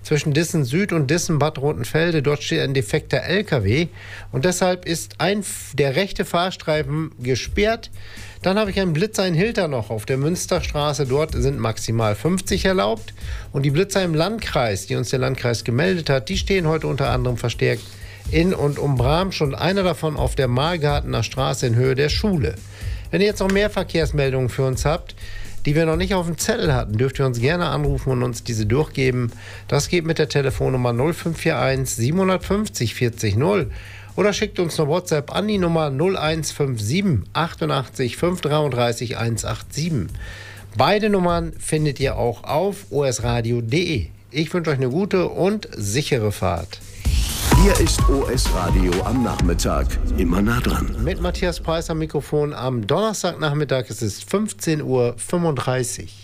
zwischen Dissen Süd und Dissen Bad Rotenfelde. Dort steht ein defekter LKW und deshalb ist der rechte Fahrstreifen gesperrt. Dann habe ich einen Blitzer in Hilter noch auf der Münsterstraße. Dort sind maximal 50 erlaubt. Und die Blitzer im Landkreis, die uns der Landkreis gemeldet hat, die stehen heute unter anderem verstärkt in und um Bramsch und einer davon auf der Margartener Straße in Höhe der Schule. Wenn ihr jetzt noch mehr Verkehrsmeldungen für uns habt, die wir noch nicht auf dem Zettel hatten, dürft ihr uns gerne anrufen und uns diese durchgeben. Das geht mit der Telefonnummer 0541 750 40 0. Oder schickt uns eine WhatsApp an die Nummer 0157 88 533 187. Beide Nummern findet ihr auch auf osradio.de. Ich wünsche euch eine gute und sichere Fahrt. Hier ist OS Radio am Nachmittag. Immer nah dran. Mit Matthias Preis am Mikrofon am Donnerstagnachmittag. Es ist 15:35 Uhr.